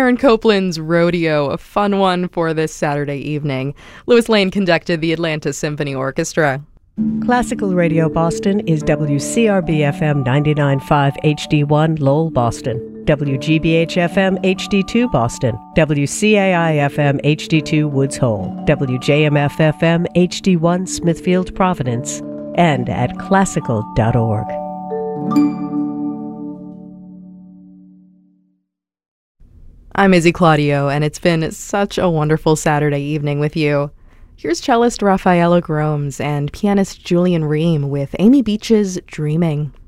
Aaron Copland's Rodeo, a fun one for this Saturday evening. Louis Lane conducted the Atlanta Symphony Orchestra. Classical Radio Boston is WCRB-FM 99.5 HD1 Lowell, Boston, WGBH-FM HD2 Boston, WCAI-FM HD2 Woods Hole, WJMF-FM HD1 Smithfield, Providence, and at classical.org. I'm Izzy Claudio, and it's been such a wonderful Saturday evening with you. Here's cellist Rafaela Gromes and pianist Julian Ream with Amy Beach's Dreaming.